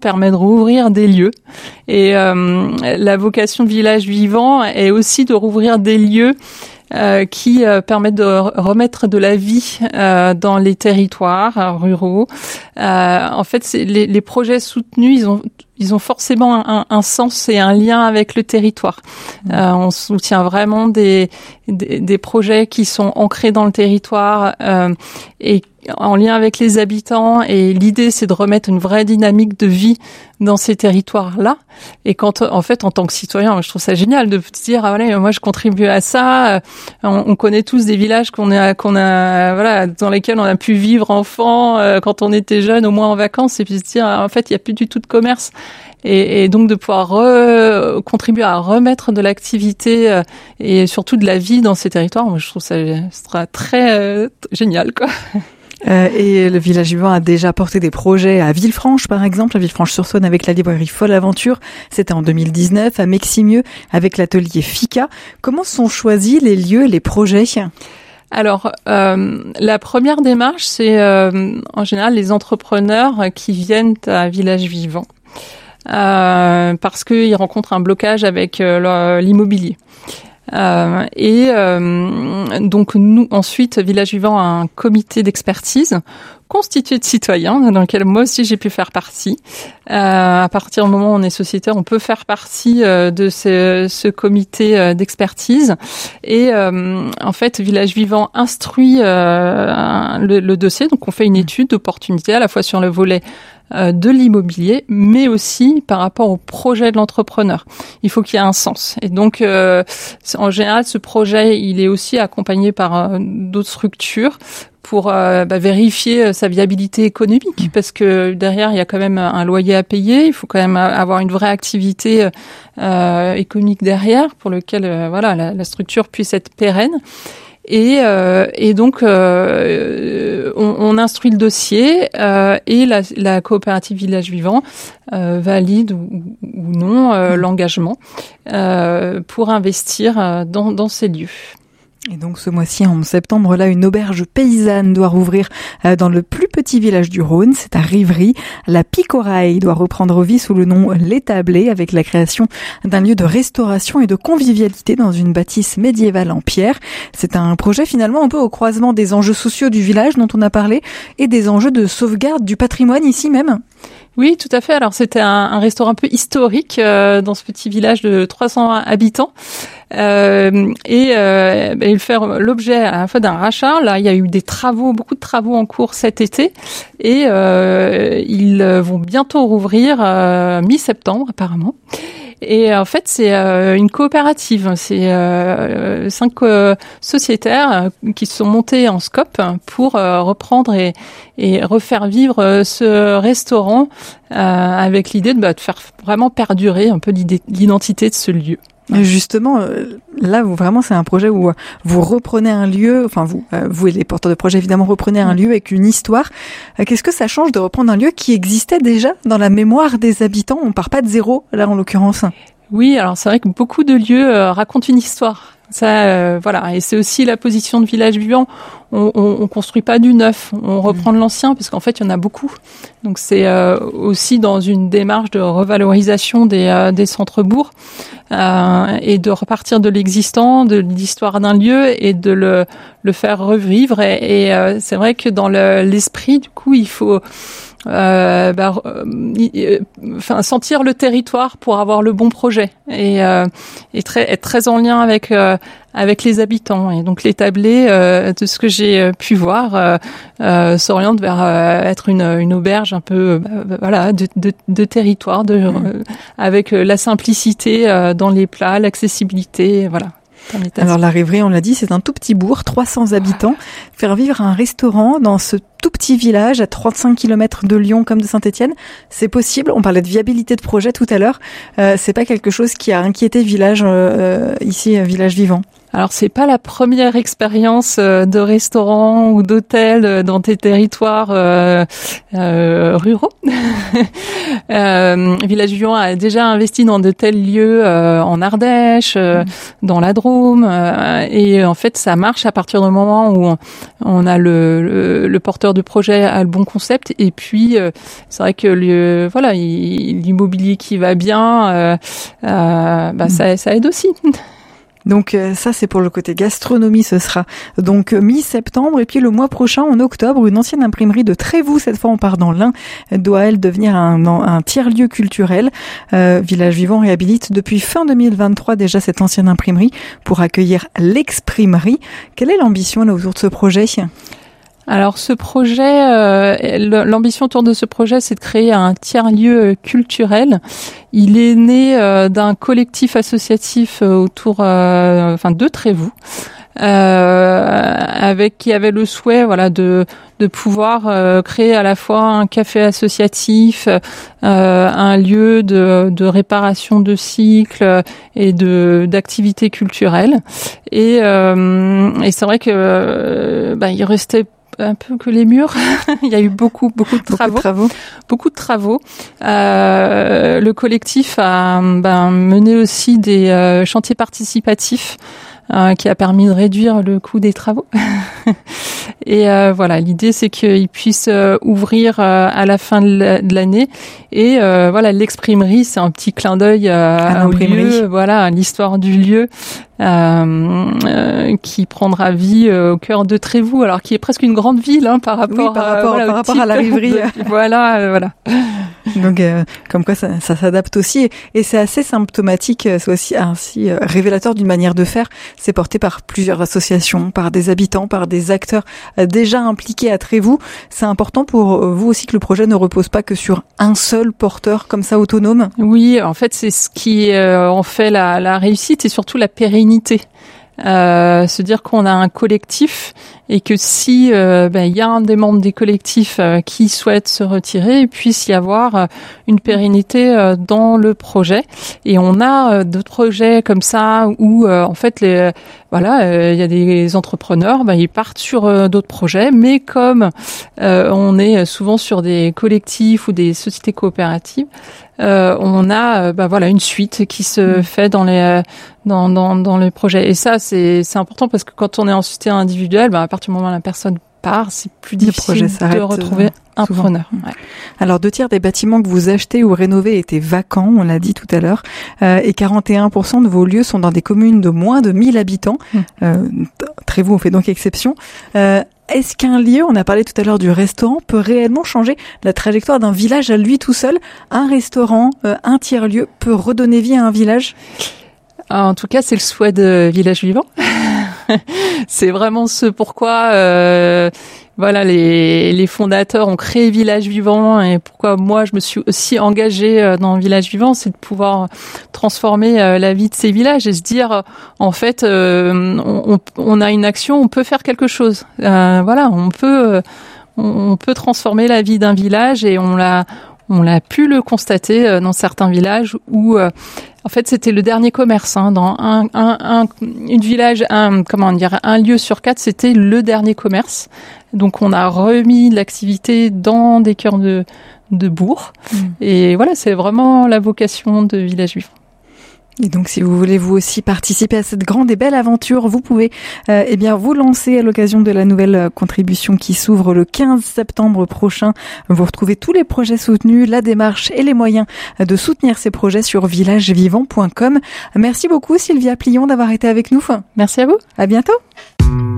permet de rouvrir des lieux. Et la vocation de Village Vivant est aussi de rouvrir des lieux qui permettent de remettre de la vie dans les territoires ruraux. En fait, les projets soutenus, ils ont forcément un sens et un lien avec le territoire. On soutient vraiment des projets qui sont ancrés dans le territoire et en lien avec les habitants. Et l'idée, c'est de remettre une vraie dynamique de vie dans ces territoires-là. Et quand, en fait, en tant que citoyen, je trouve ça génial de se dire, ah voilà, moi je contribue à ça. On connaît tous des villages qu'on a, voilà, dans lesquels on a pu vivre enfant quand on était jeune, au moins en vacances, et puis se dire, en fait, il y a plus du tout de commerce. Et donc de pouvoir contribuer à remettre de l'activité et surtout de la vie dans ces territoires, moi je trouve ça sera très génial, quoi. Et le Village Vivant a déjà porté des projets à Villefranche, par exemple, à Villefranche-sur-Saône avec la librairie Folle Aventure. C'était en 2019, à Meximieux avec l'atelier FICA. Comment sont choisis les lieux, les projets ? Alors, la première démarche, c'est en général les entrepreneurs qui viennent à Village Vivant parce qu'ils rencontrent un blocage avec l'immobilier. Donc nous ensuite Village Vivant a un comité d'expertise constitué de citoyens dans lequel moi aussi j'ai pu faire partie. À partir du moment où on est sociétaire, on peut faire partie de ce comité d'expertise. Et en fait, Village Vivant instruit le dossier. Donc on fait une étude d'opportunité à la fois sur le volet de l'immobilier, mais aussi par rapport au projet de l'entrepreneur. Il faut qu'il y ait un sens. Et donc, en général, ce projet, il est aussi accompagné par d'autres structures pour vérifier sa viabilité économique, parce que derrière, il y a quand même un loyer à payer. Il faut quand même avoir une vraie activité économique derrière pour lequel la structure puisse être pérenne. Et donc on instruit le dossier et la coopérative Village Vivant valide ou non l'engagement pour investir dans ces lieux. Et donc ce mois-ci, en septembre, là, une auberge paysanne doit rouvrir dans le plus petit village du Rhône, c'est à Rivry. La Picoraille doit reprendre vie sous le nom L'Établé, avec la création d'un lieu de restauration et de convivialité dans une bâtisse médiévale en pierre. C'est un projet finalement un peu au croisement des enjeux sociaux du village dont on a parlé et des enjeux de sauvegarde du patrimoine ici même. Oui, tout à fait. Alors c'était un restaurant un peu historique dans ce petit village de 300 habitants. Il fait l'objet à la fois d'un rachat. Là, il y a eu beaucoup de travaux en cours cet été, et ils vont bientôt rouvrir mi-septembre apparemment. Et en fait, c'est une coopérative. C'est 5 sociétaires qui se sont montés en scope pour reprendre et refaire vivre ce restaurant avec l'idée de faire vraiment perdurer un peu l'identité de ce lieu. Justement, là, vraiment, c'est un projet où vous reprenez un lieu, enfin vous et les porteurs de projet, évidemment, reprenez un lieu avec une histoire. Qu'est-ce que ça change de reprendre un lieu qui existait déjà dans la mémoire des habitants ? On part pas de zéro, là, en l'occurrence. Oui, alors c'est vrai que beaucoup de lieux racontent une histoire. Ça, et c'est aussi la position de Village Vivant. On construit pas du neuf, on reprend de l'ancien, parce qu'en fait, il y en a beaucoup. Donc c'est aussi dans une démarche de revalorisation des centres-bourgs et de repartir de l'existant, de l'histoire d'un lieu et de le faire revivre. Et c'est vrai que dans l'esprit, du coup, il faut sentir le territoire pour avoir le bon projet et être très en lien avec les habitants. Et donc l'Établé, de ce que j'ai pu voir, s'oriente vers être une auberge un peu de territoire, avec la simplicité dans les plats, l'accessibilité, voilà. Alors la Rivry, on l'a dit, c'est un tout petit bourg, 300 habitants. Faire vivre un restaurant dans ce tout petit village à 35 km de Lyon comme de Saint-Étienne, c'est possible. On parlait de viabilité de projet tout à l'heure. C'est pas quelque chose qui a inquiété Village ici, Village Vivant. Alors c'est pas la première expérience de restaurant ou d'hôtel dans tes territoires ruraux. Village Vivant a déjà investi dans de tels lieux en Ardèche, dans la Drôme, et en fait ça marche à partir du moment où on a le porteur de projet a le bon concept, et puis c'est vrai que l'immobilier qui va bien, ça aide aussi. Donc ça c'est pour le côté gastronomie, ce sera donc mi-septembre, et puis le mois prochain en octobre, une ancienne imprimerie de Trévoux, cette fois on part dans l'Ain, doit elle devenir un tiers-lieu culturel. Village Vivant réhabilite depuis fin 2023 déjà cette ancienne imprimerie pour accueillir l'Exprimerie. Quelle est l'ambition là autour de ce projet ? Alors ce projet, l'ambition autour de ce projet, c'est de créer un tiers-lieu culturel. Il est né d'un collectif associatif autour de Trévoux, qui avait le souhait de pouvoir créer à la fois un café associatif, un lieu de réparation de cycles et d'activités culturelles. Et c'est vrai que il restait un peu que les murs. Il y a eu beaucoup de travaux. Le collectif a mené aussi des chantiers participatifs qui a permis de réduire le coût des travaux. Et l'idée c'est qu'ils puissent ouvrir à la fin de l'année. Et l'Exprimerie, c'est un petit clin d'œil à l'histoire du lieu. Qui prendra vie au cœur de Trévoux, alors qui est presque une grande ville par rapport à la Rivry. Voilà. Donc comme quoi ça s'adapte aussi, et c'est assez symptomatique, c'est aussi ainsi révélateur d'une manière de faire. C'est porté par plusieurs associations, par des habitants, par des acteurs déjà impliqués à Trévoux. C'est important pour vous aussi que le projet ne repose pas que sur un seul porteur comme ça autonome. Oui, en fait c'est ce qui en fait la réussite et surtout la pérennité. Se dire qu'on a un collectif et que si y a un des membres des collectifs qui souhaite se retirer, il puisse y avoir une pérennité dans le projet. Et on a d'autres projets comme ça où en fait il y a des entrepreneurs, ils partent sur d'autres projets, mais comme on est souvent sur des collectifs ou des sociétés coopératives, on a une suite qui se fait dans les projets. Et ça c'est important parce que quand on est en société individuelle, à partir du moment où la personne part, c'est plus difficile de retrouver un preneur. Ouais. Alors 2/3 des bâtiments que vous achetez ou rénovez étaient vacants, on l'a dit tout à l'heure, et 41% de vos lieux sont dans des communes de moins de 1000 habitants. Trévoux, on fait donc exception. Est-ce qu'un lieu, on a parlé tout à l'heure du restaurant, peut réellement changer la trajectoire d'un village à lui tout seul ? Un restaurant, un tiers-lieu peut redonner vie à un village ? En tout cas, c'est le souhait de Village Vivant. C'est vraiment ce pourquoi les fondateurs ont créé Village Vivant, et pourquoi moi je me suis aussi engagée dans Village Vivant, c'est de pouvoir transformer la vie de ces villages et se dire en fait on a une action, on peut faire quelque chose. On peut transformer la vie d'un village, et on l'a pu le constater dans certains villages où en fait c'était le dernier commerce dans un lieu sur 4, c'était le dernier commerce. Donc on a remis l'activité dans des cœurs de bourg. Et c'est vraiment la vocation de Village Vivant. Et donc, si vous voulez vous aussi participer à cette grande et belle aventure, vous pouvez vous lancer à l'occasion de la nouvelle contribution qui s'ouvre le 15 septembre prochain. Vous retrouvez tous les projets soutenus, la démarche et les moyens de soutenir ces projets sur villagevivant.com. Merci beaucoup Sylvia Plion d'avoir été avec nous. Merci à vous. À bientôt.